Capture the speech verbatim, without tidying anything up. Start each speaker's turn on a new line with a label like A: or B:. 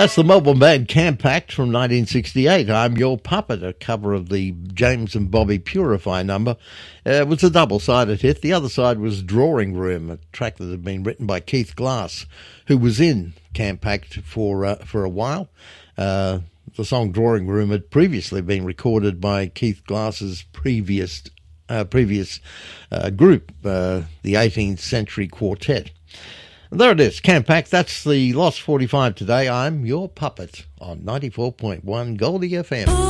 A: That's the Melbourne band Camp Pact from nineteen sixty-eight. I'm Your Puppet, a cover of the James and Bobby Purify number. Uh, it was a double-sided hit. The other side was Drawing Room, a track that had been written by Keith Glass, who was in Camp Pact for, uh, for a while. Uh, the song Drawing Room had previously been recorded by Keith Glass's previous, uh, previous uh, group, uh, the eighteenth Century Quartet. There it is, Camp Pact. That's the Lost forty-five today. I'm Your Puppet on ninety-four point one Goldie F M.